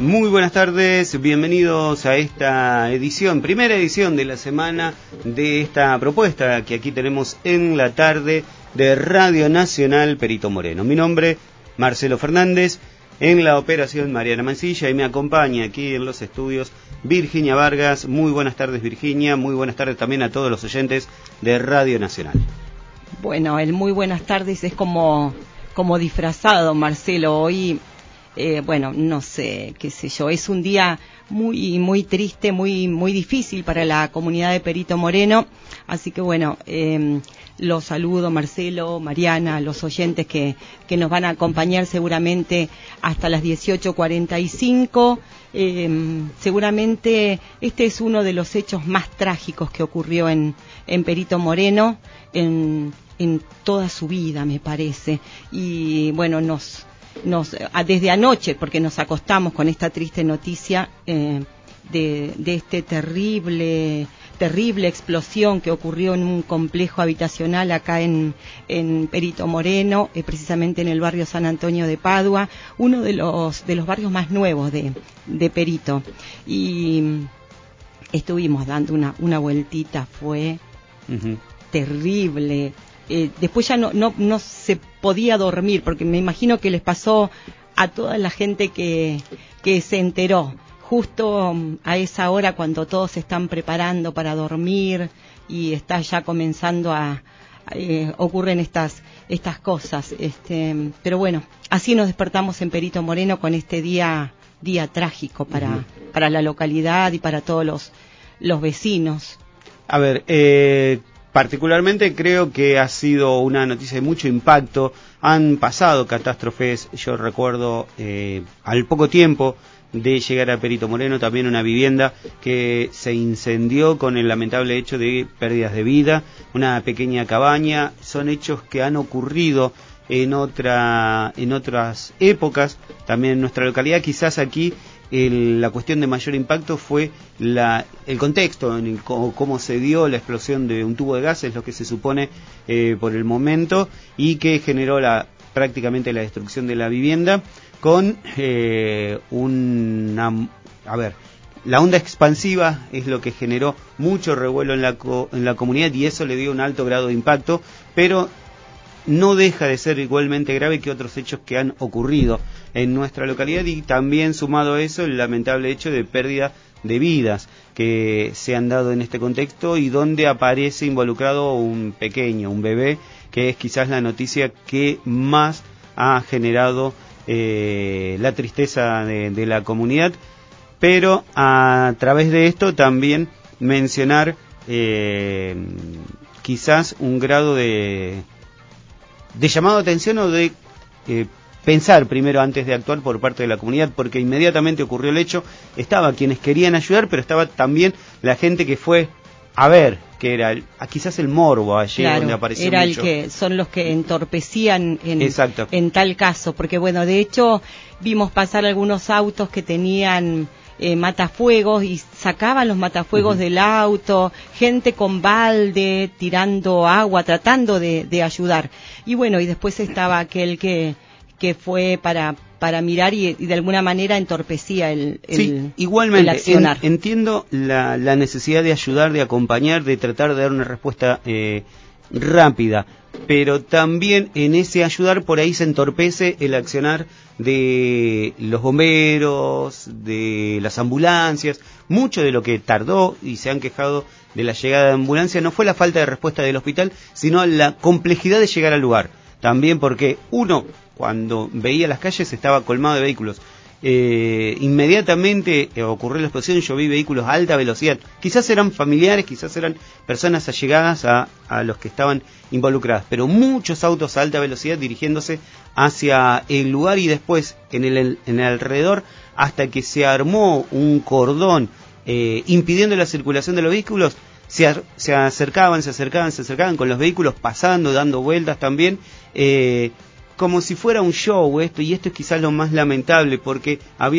Muy buenas tardes, bienvenidos a esta edición, primera edición de la semana de esta propuesta que aquí tenemos en la tarde de Radio Nacional Perito Moreno. Mi nombre, Marcelo Fernández, en la operación Mariana Mancilla, y me acompaña aquí en los estudios Virginia Vargas. Muy buenas tardes, Virginia, muy buenas tardes también a todos los oyentes de Radio Nacional. Bueno, el muy buenas tardes es como disfrazado, Marcelo. Hoy, bueno, no sé, qué sé yo, es un día muy triste, muy difícil para la comunidad de Perito Moreno, así que bueno, los saludo, Marcelo, Mariana, los oyentes que nos van a acompañar seguramente hasta las 18:45. Seguramente este es uno de los hechos más trágicos que ocurrió en Perito Moreno en toda su vida, me parece. Y bueno, desde anoche, porque nos acostamos con esta triste noticia de este terrible explosión que ocurrió en un complejo habitacional acá en Perito Moreno, precisamente en el barrio San Antonio de Padua, uno de los barrios más nuevos de Perito. Y estuvimos dando una vueltita, fue terrible. Después ya no se podía dormir, porque me imagino que les pasó a toda la gente que se enteró justo a esa hora cuando todos se están preparando para dormir y está ya comenzando ocurren estas cosas. Pero bueno, así nos despertamos en Perito Moreno con este día trágico para la localidad y para todos los vecinos. A ver, particularmente creo que ha sido una noticia de mucho impacto. Han pasado catástrofes, yo recuerdo al poco tiempo de llegar a Perito Moreno también una vivienda que se incendió con el lamentable hecho de pérdidas de vida, una pequeña cabaña. Son hechos que han ocurrido en otras épocas también en nuestra localidad. Quizás aquí la cuestión de mayor impacto fue el contexto, cómo se dio la explosión de un tubo de gas, es lo que se supone por el momento, y que generó prácticamente la destrucción de la vivienda con la onda expansiva es lo que generó mucho revuelo en la comunidad, y eso le dio un alto grado de impacto, pero no deja de ser igualmente grave que otros hechos que han ocurrido en nuestra localidad, y también sumado a eso el lamentable hecho de pérdida de vidas que se han dado en este contexto, y donde aparece involucrado un bebé, que es quizás la noticia que más ha generado la tristeza de la comunidad. Pero a través de esto también mencionar quizás un grado de llamado de atención, o de pensar primero antes de actuar por parte de la comunidad, porque inmediatamente ocurrió el hecho, estaba quienes querían ayudar, pero estaba también la gente que fue a ver, que era quizás el morbo allí, claro, donde apareció era mucho. Son los que entorpecían en tal caso, porque bueno, de hecho vimos pasar algunos autos que tenían matafuegos y sacaban los matafuegos del auto, gente con balde tirando agua, tratando de ayudar. Y bueno, y después estaba aquel que fue para mirar y de alguna manera entorpecía igualmente, el accionar. Entiendo la necesidad de ayudar, de acompañar, de tratar de dar una respuesta rápida, pero también en ese ayudar por ahí se entorpece el accionar de los bomberos, de las ambulancias. Mucho de lo que tardó y se han quejado de la llegada de ambulancia no fue la falta de respuesta del hospital, sino la complejidad de llegar al lugar. También porque uno, cuando veía las calles, estaba colmado de vehículos. Inmediatamente ocurrió la explosión, yo vi vehículos a alta velocidad. Quizás eran familiares, quizás eran personas allegadas a los que estaban involucradas, pero muchos autos a alta velocidad dirigiéndose hacia el lugar, y después en el alrededor, hasta que se armó un cordón impidiendo la circulación de los vehículos. Se acercaban con los vehículos pasando, dando vueltas también, como si fuera un show esto, y esto es quizás lo más lamentable, porque había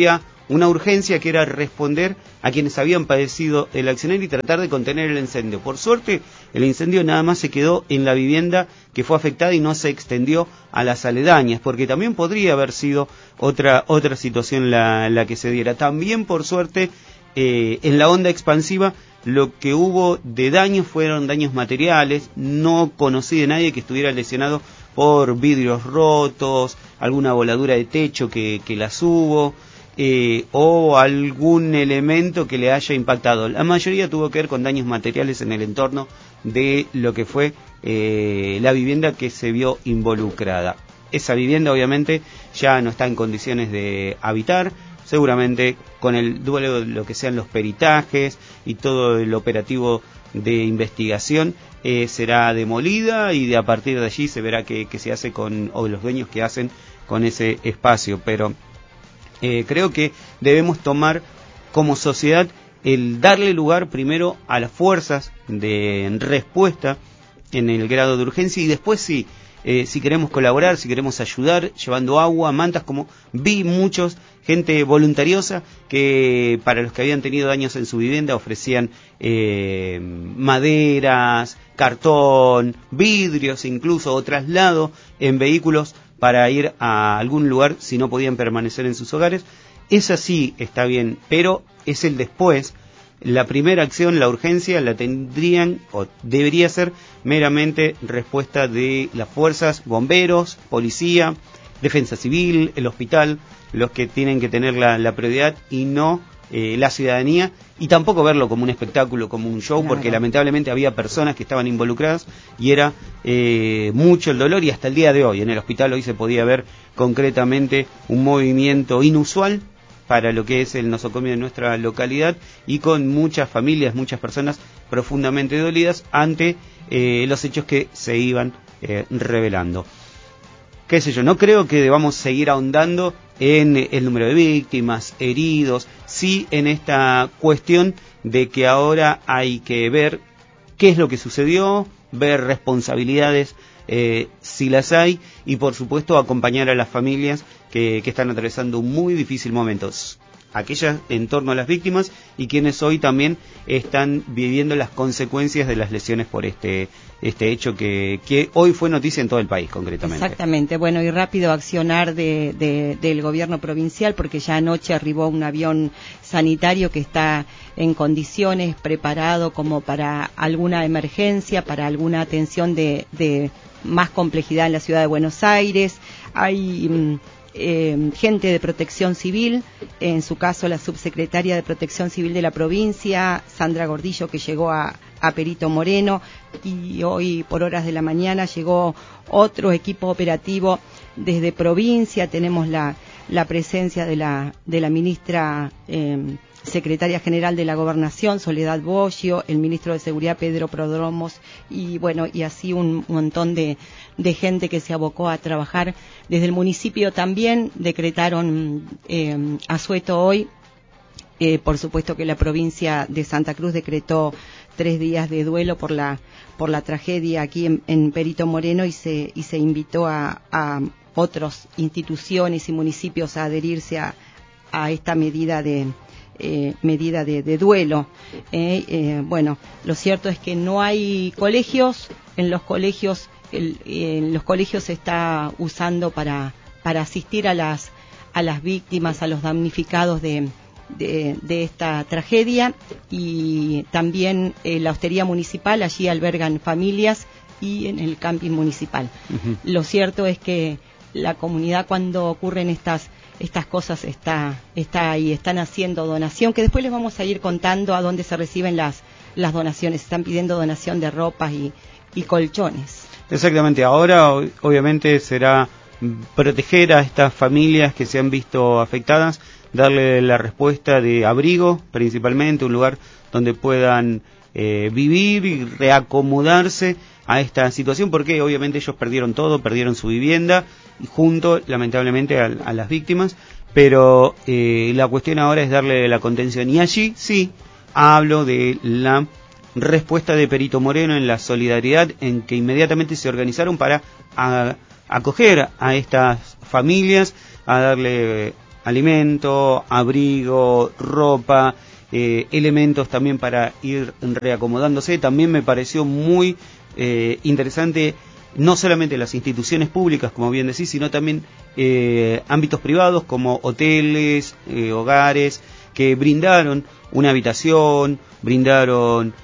una urgencia que era responder a quienes habían padecido el accidente y tratar de contener el incendio. Por suerte, el incendio nada más se quedó en la vivienda que fue afectada y no se extendió a las aledañas, porque también podría haber sido otra situación la que se diera. También, por suerte, en la onda expansiva, lo que hubo de daños fueron daños materiales. No conocí de nadie que estuviera lesionado por vidrios rotos, alguna voladura de techo que las hubo, o algún elemento que le haya impactado. La mayoría tuvo que ver con daños materiales en el entorno de lo que fue la vivienda que se vio involucrada. Esa vivienda obviamente ya no está en condiciones de habitar, seguramente con el duelo de lo que sean los peritajes y todo el operativo de investigación será demolida, y a partir de allí se verá qué se hace o los dueños que hacen con ese espacio. Pero creo que debemos tomar como sociedad el darle lugar primero a las fuerzas de respuesta en el grado de urgencia, y después sí, si queremos colaborar, si queremos ayudar, llevando agua, mantas, como vi gente voluntariosa que para los que habían tenido daños en su vivienda ofrecían maderas, cartón, vidrios incluso, o traslado en vehículos para ir a algún lugar si no podían permanecer en sus hogares. Esa sí está bien, pero es el después. La primera acción, la urgencia, la tendrían o debería ser meramente respuesta de las fuerzas, bomberos, policía, defensa civil, el hospital, los que tienen que tener la prioridad, y no la ciudadanía, y tampoco verlo como un espectáculo, como un show, porque lamentablemente había personas que estaban involucradas y era mucho el dolor, y hasta el día de hoy en el hospital hoy se podía ver concretamente un movimiento inusual para lo que es el nosocomio de nuestra localidad, y con muchas familias, muchas personas profundamente dolidas ante los hechos que se iban revelando. Qué sé yo, no creo que debamos seguir ahondando en el número de víctimas, heridos, sí en esta cuestión de que ahora hay que ver qué es lo que sucedió, ver responsabilidades si las hay, y por supuesto acompañar a las familias que están atravesando un muy difícil momento, aquellas en torno a las víctimas y quienes hoy también están viviendo las consecuencias de las lesiones por este hecho que hoy fue noticia en todo el país concretamente. Exactamente, bueno, y rápido accionar del gobierno provincial, porque ya anoche arribó un avión sanitario que está en condiciones, preparado como para alguna emergencia, para alguna atención de más complejidad en la ciudad de Buenos Aires. Hay gente de Protección Civil, en su caso la subsecretaria de Protección Civil de la provincia, Sandra Gordillo, que llegó a Perito Moreno, y hoy por horas de la mañana llegó otro equipo operativo desde provincia. Tenemos la presencia de la ministra secretaria general de la Gobernación, Soledad Boggio, el ministro de Seguridad, Pedro Prodromos, y bueno, y así un montón de gente que se abocó a trabajar. Desde el municipio también decretaron asueto hoy. Por supuesto que la provincia de Santa Cruz decretó 3 días de duelo por la tragedia aquí en Perito Moreno, y se invitó a otras instituciones y municipios a adherirse a esta medida de duelo. Bueno, lo cierto es que no hay colegios. En los colegios se está usando para asistir a las víctimas, a los damnificados de esta tragedia, y también la hostería municipal, allí albergan familias, y en el camping municipal. Uh-huh. Lo cierto es que la comunidad, cuando ocurren estas cosas, está ahí, están haciendo donación, que después les vamos a ir contando a dónde se reciben las donaciones. Están pidiendo donación de ropas y colchones. Exactamente, ahora obviamente será proteger a estas familias que se han visto afectadas, darle la respuesta de abrigo, principalmente, un lugar donde puedan vivir y reacomodarse a esta situación, porque obviamente ellos perdieron todo, perdieron su vivienda, junto lamentablemente a las víctimas, pero la cuestión ahora es darle la contención, y allí sí hablo de la respuesta de Perito Moreno en la solidaridad, en que inmediatamente se organizaron para acoger a estas familias, a darle alimento, abrigo, ropa, elementos también para ir reacomodándose. También me pareció muy interesante, no solamente las instituciones públicas, como bien decís, sino también ámbitos privados como hoteles, hogares, que brindaron una habitación, brindaron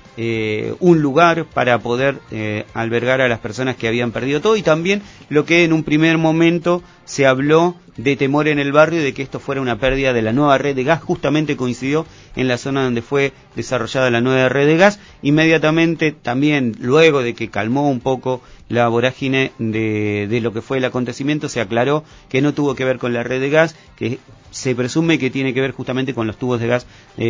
un lugar para poder albergar a las personas que habían perdido todo, y también lo que en un primer momento se habló de temor en el barrio de que esto fuera una pérdida de la nueva red de gas. Justamente coincidió en la zona donde fue desarrollada la nueva red de gas. Inmediatamente también, luego de que calmó un poco la vorágine de lo que fue el acontecimiento, se aclaró que no tuvo que ver con la red de gas, que se presume que tiene que ver justamente con los tubos de gas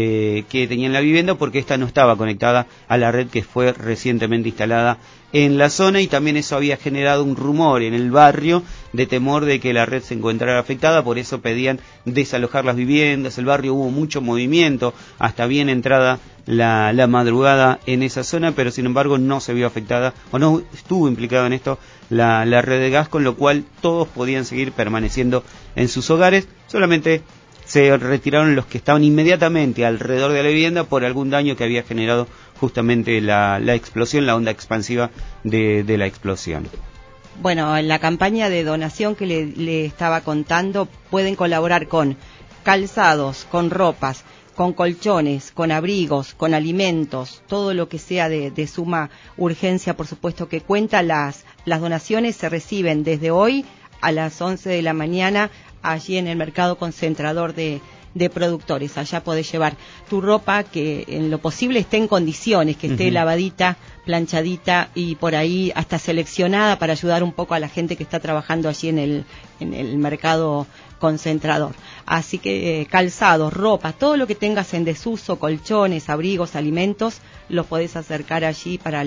que tenía en la vivienda, porque esta no estaba conectada a la red que fue recientemente instalada en la zona, y también eso había generado un rumor en el barrio de temor de que la red se encontrara afectada. Por eso pedían desalojar las viviendas. El barrio, hubo mucho movimiento hasta bien entrada la madrugada en esa zona, pero sin embargo no se vio afectada o no estuvo implicada en esto la red de gas, con lo cual todos podían seguir permaneciendo en sus hogares. Solamente se retiraron los que estaban inmediatamente alrededor de la vivienda por algún daño que había generado justamente la explosión, la onda expansiva de la explosión. Bueno, en la campaña de donación que le estaba contando, pueden colaborar con calzados, con ropas, con colchones, con abrigos, con alimentos, todo lo que sea de suma urgencia, por supuesto que cuenta. Las donaciones se reciben desde hoy a las 11 de la mañana allí en el mercado concentrador de productores. Allá podés llevar tu ropa, que en lo posible esté en condiciones, que esté lavadita, planchadita y por ahí hasta seleccionada para ayudar un poco a la gente que está trabajando allí en el mercado concentrador. Así que calzados, ropa, todo lo que tengas en desuso, colchones, abrigos, alimentos, los podés acercar allí para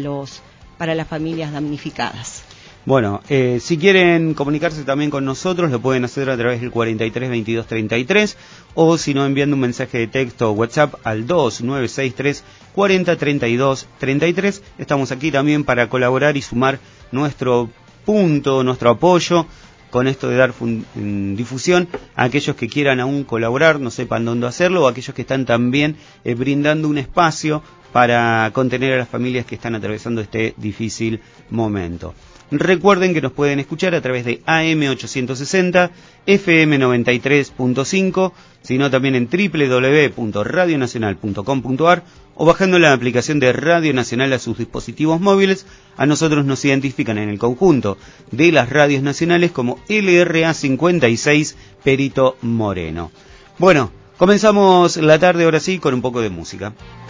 las familias damnificadas. Bueno, si quieren comunicarse también con nosotros, lo pueden hacer a través del 43 22 33, o si no, enviando un mensaje de texto o WhatsApp al 2963 40 32 33. Estamos aquí también para colaborar y sumar nuestro punto, nuestro apoyo con esto de dar difusión a aquellos que quieran aún colaborar, no sepan dónde hacerlo, o aquellos que están también brindando un espacio para contener a las familias que están atravesando este difícil momento. Recuerden que nos pueden escuchar a través de AM860, FM93.5, sino también en www.radionacional.com.ar o bajando la aplicación de Radio Nacional a sus dispositivos móviles. A nosotros nos identifican en el conjunto de las radios nacionales como LRA 56 Perito Moreno. Bueno, comenzamos la tarde ahora sí con un poco de música.